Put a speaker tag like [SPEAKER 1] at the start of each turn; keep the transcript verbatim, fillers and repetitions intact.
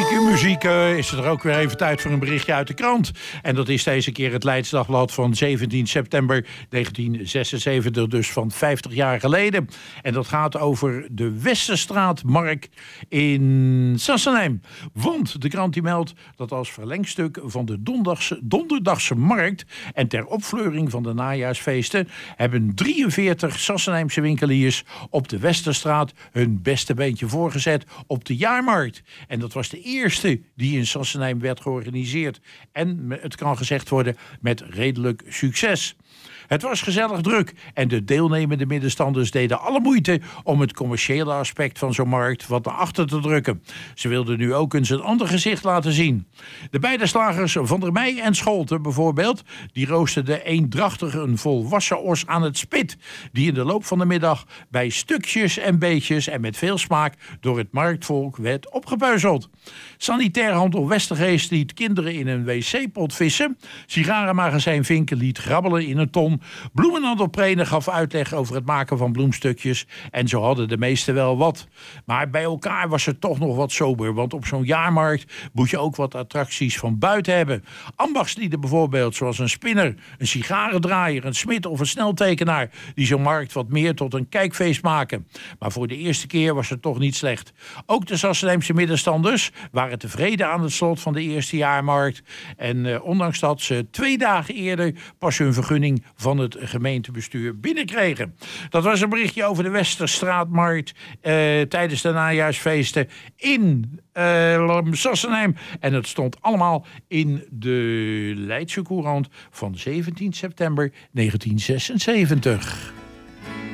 [SPEAKER 1] muziek. Muziek uh, is er ook weer even tijd voor een berichtje uit de krant. En dat is deze keer het Leids Dagblad van zeventien september negentien zesenzeventig, dus van vijftig jaar geleden. En dat gaat over de Westerstraatmarkt in Sassenheim. Want de krant die meldt dat als verlengstuk van de donderdagse, donderdagse markt en ter opfleuring van de najaarsfeesten hebben drieënveertig Sassenheimse winkeliers op de Westerstraat hun beste beentje voorgezet op de jaarmarkt. En dat was de eerste die in Sassenheim werd georganiseerd. En het kan gezegd worden met redelijk succes. Het was gezellig druk en de deelnemende middenstanders deden alle moeite om het commerciële aspect van zo'n markt wat naar achter te drukken. Ze wilden nu ook eens een ander gezicht laten zien. De beide slagers Van der Meij en Scholten bijvoorbeeld, die roosterden eendrachtig een volwassen os aan het spit, die in de loop van de middag bij stukjes en beetjes en met veel smaak door het marktvolk werd opgepuizeld. Sanitairhandel Westergeest liet kinderen in een wc-pot vissen. Sigarenmagazijn Vinken liet grabbelen in een ton. Bloemenhandel Prene gaf uitleg over het maken van bloemstukjes. En zo hadden de meesten wel wat. Maar bij elkaar was het toch nog wat sober. Want op zo'n jaarmarkt moet je ook wat attracties van buiten hebben. Ambachtslieden bijvoorbeeld, zoals een spinner, een sigarendraaier, een smid of een sneltekenaar, die zo'n markt wat meer tot een kijkfeest maken. Maar voor de eerste keer was het toch niet slecht. Ook de Sassenheimse middenstanders waren tevreden aan het slot van de eerste jaarmarkt. En uh, ondanks dat ze twee dagen eerder pas hun vergunning van het gemeentebestuur binnenkregen. Dat was een berichtje over de Westerstraatmarkt uh, tijdens de najaarsfeesten in uh, Sassenheim. En het stond allemaal in de Leidse Courant van zeventien september negentien zesenzeventig.